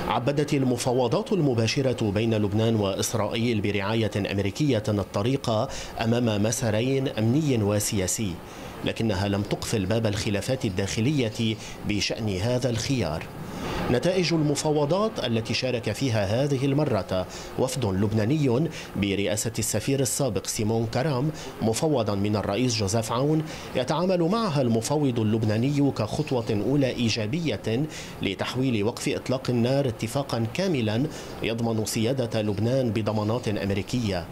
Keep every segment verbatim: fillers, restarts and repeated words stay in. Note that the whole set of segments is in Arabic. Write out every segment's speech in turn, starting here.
عبدت المفاوضات المباشرة بين لبنان وإسرائيل برعاية أمريكية الطريق أمام مسارين أمني وسياسي، لكنها لم تقفل باب الخلافات الداخلية بشأن هذا الخيار. نتائج المفاوضات التي شارك فيها هذه المرة وفد لبناني برئاسة السفير السابق سيمون كرام مفوضا من الرئيس جوزيف عون يتعامل معها المفوض اللبناني كخطوة أولى إيجابية لتحويل وقف إطلاق النار اتفاقا كاملا يضمن سيادة لبنان بضمانات أمريكية.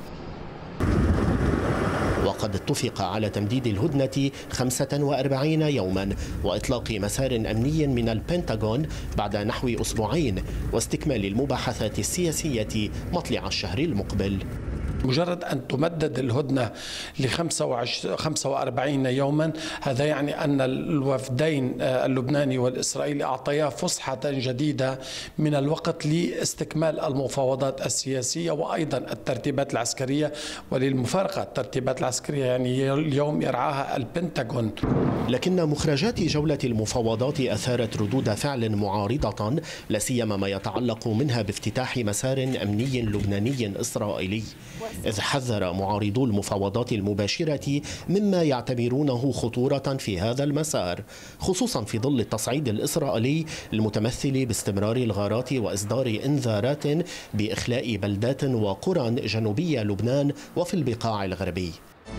وقد اتفق على تمديد الهدنة خمسة وأربعين يوما وإطلاق مسار أمني من البنتاغون بعد نحو أسبوعين واستكمال المباحثات السياسية مطلع الشهر المقبل. مجرد أن تمدد الهدنة ل خمسة وأربعين يوما، هذا يعني أن الوفدين اللبناني والإسرائيلي أعطيا فسحة جديدة من الوقت لاستكمال المفاوضات السياسية وأيضا الترتيبات العسكرية. وللمفارقة الترتيبات العسكرية يعني اليوم يرعاها البنتاغون. لكن مخرجات جولة المفاوضات أثارت ردود فعل معارضة، لا سيما ما يتعلق منها بافتتاح مسار أمني لبناني إسرائيلي، إذ حذر معارضو المفاوضات المباشرة مما يعتبرونه خطورة في هذا المسار، خصوصا في ظل التصعيد الإسرائيلي المتمثل باستمرار الغارات وإصدار إنذارات بإخلاء بلدات وقرى جنوبي لبنان وفي البقاع الغربي.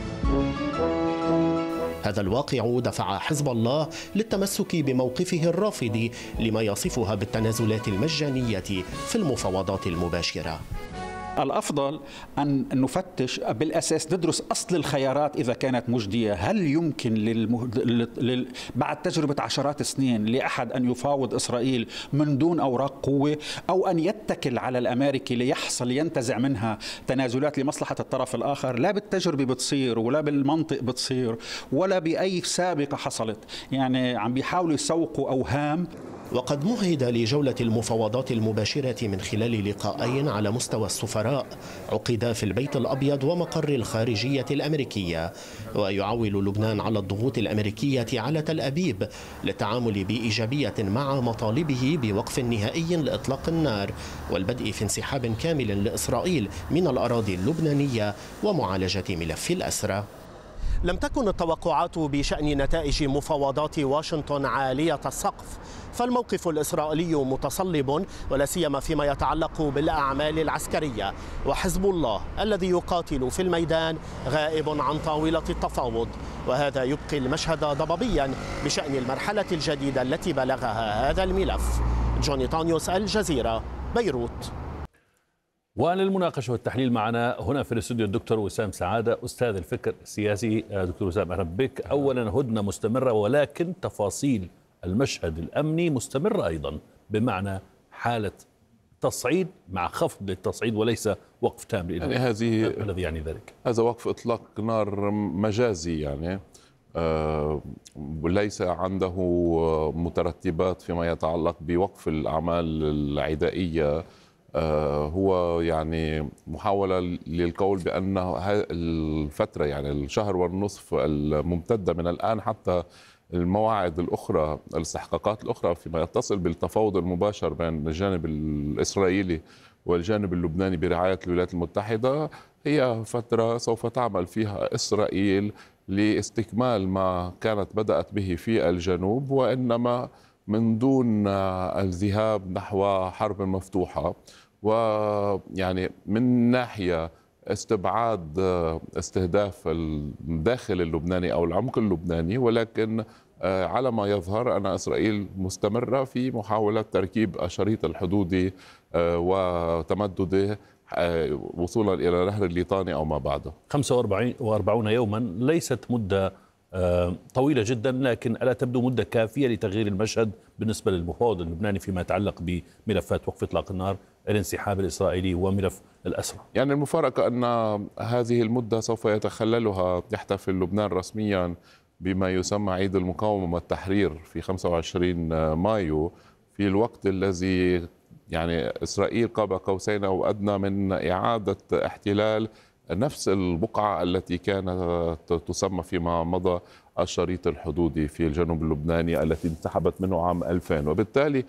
هذا الواقع دفع حزب الله للتمسك بموقفه الرافض لما يصفها بالتنازلات المجانية في المفاوضات المباشرة. الأفضل أن نفتش بالأساس، ندرس أصل الخيارات إذا كانت مجدية. هل يمكن للمه... لل... بعد تجربة عشرات السنين لأحد أن يفاوض إسرائيل من دون أوراق قوة، أو أن يتكل على الأمريكي ليحصل ينتزع منها تنازلات لمصلحة الطرف الآخر؟ لا بالتجربة بتصير ولا بالمنطق بتصير ولا بأي سابقة حصلت. يعني عم بيحاولوا يسوقوا أوهام. وقد مهد لجولة المفاوضات المباشرة من خلال لقاءين على مستوى السفراء عقدا في البيت الأبيض ومقر الخارجية الأمريكية، ويعول لبنان على الضغوط الأمريكية على تل أبيب للتعامل بإيجابية مع مطالبه بوقف نهائي لإطلاق النار والبدء في انسحاب كامل لإسرائيل من الأراضي اللبنانية ومعالجة ملف الأسرى. لم تكن التوقعات بشأن نتائج مفاوضات واشنطن عالية السقف، فالموقف الإسرائيلي متصلب ولا سيما فيما يتعلق بالأعمال العسكرية، وحزب الله الذي يقاتل في الميدان غائب عن طاولة التفاوض، وهذا يبقي المشهد ضبابيا بشأن المرحلة الجديدة التي بلغها هذا الملف. جوني طانيوس، الجزيرة، بيروت. وللمناقشة والتحليل معنا هنا في الاستوديو الدكتور وسام سعادة، أستاذ الفكر السياسي. دكتور وسام، أهلا بك. أولا، هدنة مستمرة ولكن تفاصيل المشهد الأمني مستمرة أيضا، بمعنى حالة تصعيد مع خفض للتصعيد وليس وقف تام. يعني هذه الذي يعني ذلك هذا وقف إطلاق نار مجازي، يعني آه ليس عنده مترتبات فيما يتعلق بوقف الأعمال العدائية. آه هو يعني محاولة للقول بأن الفترة، يعني الشهر والنصف الممتدة من الآن حتى المواعيد الأخرى، الاستحقاقات الأخرى فيما يتصل بالتفاوض المباشر بين الجانب الإسرائيلي والجانب اللبناني برعاية الولايات المتحدة، هي فترة سوف تعمل فيها إسرائيل لاستكمال ما كانت بدأت به في الجنوب، وإنما من دون الذهاب نحو حرب مفتوحة. ويعني من ناحية استبعاد استهداف الداخل اللبناني أو العمق اللبناني، ولكن على ما يظهر أن إسرائيل مستمرة في محاولة تركيب الشريط الحدودي وتمدده وصولا إلى نهر الليطاني أو ما بعده. خمسة وأربعين يوما ليست مدة طويلة جدا، لكن ألا تبدو مدة كافية لتغيير المشهد بالنسبة للمفاوض اللبناني فيما يتعلق بملفات وقف إطلاق النار، الانسحاب الإسرائيلي وملف الأسرى؟ يعني المفارقة أن هذه المدة سوف يتخللها، يحتفل لبنان رسميا بما يسمى عيد المقاومة والتحرير في خمسة وعشرين مايو، في الوقت الذي يعني إسرائيل قاب قوسين أو أدنى من إعادة احتلال نفس البقعة التي كانت تسمى فيما مضى الشريط الحدودي في الجنوب اللبناني التي انسحبت منه عام ألفين. وبالتالي